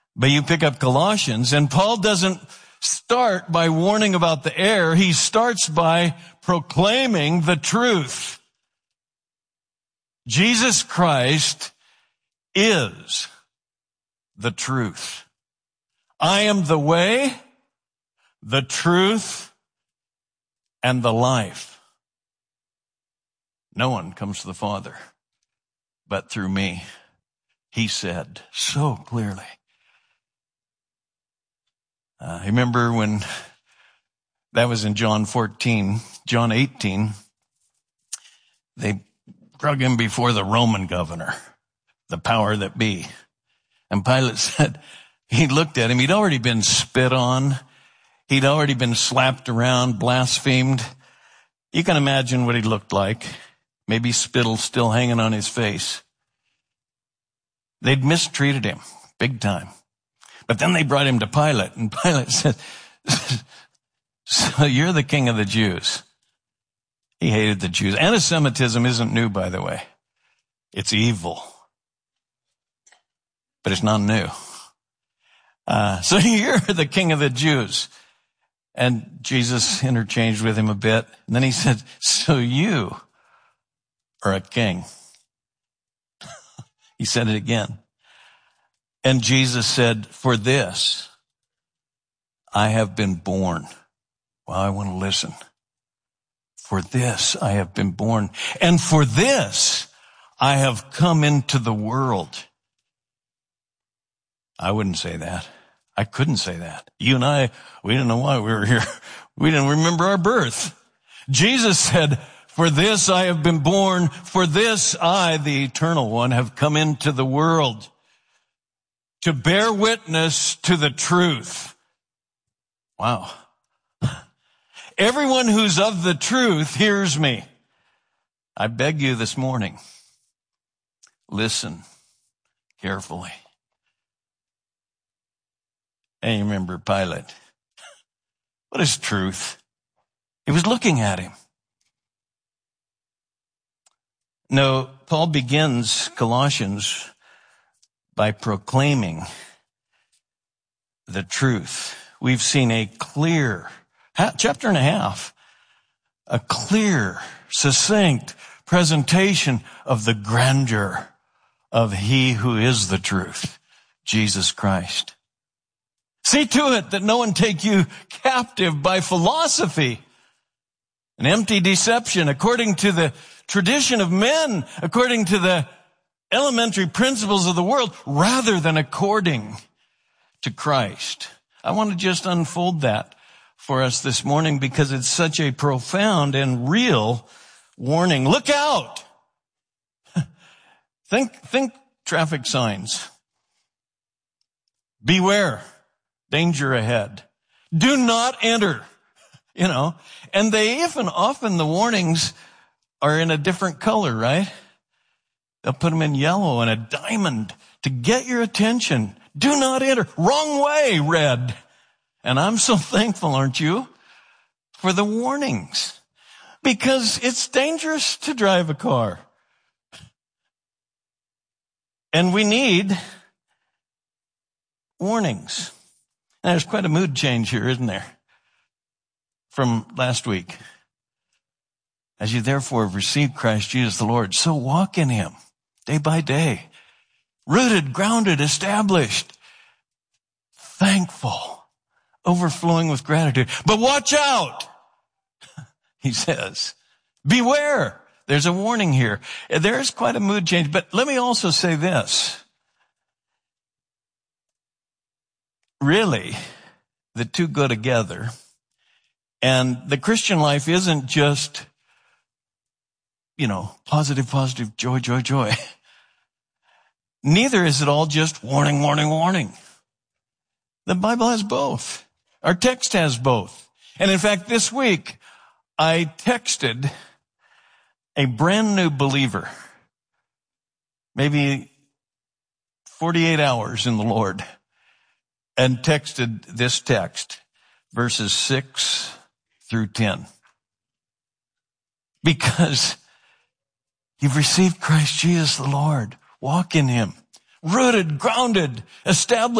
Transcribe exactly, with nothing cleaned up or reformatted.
But you pick up Colossians, and Paul doesn't start by warning about the error. He starts by proclaiming the truth. Jesus Christ is the truth. I am the way, the truth, and the life. No one comes to the Father but through me, he said so clearly. Uh, I remember when that was in John fourteen, John eighteen, they drug him before the Roman governor, the power that be. And Pilate said, he looked at him, he'd already been spit on, he'd already been slapped around, blasphemed. You can imagine what he looked like. Maybe spittle still hanging on his face. They'd mistreated him big time. But then they brought him to Pilate, and Pilate said, so you're the king of the Jews. He hated the Jews. Anti-Semitism isn't new, by the way. It's evil. But it's not new. Uh, so you're the king of the Jews. And Jesus interchanged with him a bit. And then he said, so you are a king. He said it again. And Jesus said, for this, I have been born. Well, I want to listen. For this, I have been born. And for this, I have come into the world. I wouldn't say that. I couldn't say that. You and I, we didn't know why we were here. We didn't remember our birth. Jesus said, for this I have been born. For this I, the eternal one, have come into the world to bear witness to the truth. Wow. Everyone who's of the truth hears me. I beg you this morning, listen carefully. And you remember Pilate. What is truth? He was looking at him. No, Paul begins Colossians by proclaiming the truth. We've seen a clear, chapter and a half, a clear, succinct presentation of the grandeur of he who is the truth, Jesus Christ. See to it that no one take you captive by philosophy, an empty deception according to the tradition of men, according to the elementary principles of the world, rather than according to Christ. I want to just unfold that for us this morning because it's such a profound and real warning. Look out! think, think traffic signs. Beware. Danger ahead. Do not enter. You know, and they even often the warnings are in a different color, right? They'll put them in yellow and a diamond to get your attention. Do not enter. Wrong way, red. And I'm so thankful, aren't you, for the warnings. Because it's dangerous to drive a car. And we need warnings. Now, there's quite a mood change here, isn't there? From last week. As you therefore have received Christ Jesus the Lord, so walk in him day by day. Rooted, grounded, established. Thankful. Overflowing with gratitude. But watch out, he says. Beware. There's a warning here. There's quite a mood change. But let me also say this. Really, the two go together. And the Christian life isn't just, you know, positive, positive, joy, joy, joy. Neither is it all just warning, warning, warning. The Bible has both. Our text has both. And in fact, this week, I texted a brand new believer, maybe forty-eight hours in the Lord, and texted this text, verses six through ten. Because you've received Christ Jesus the Lord. Walk in him. Rooted, grounded, established.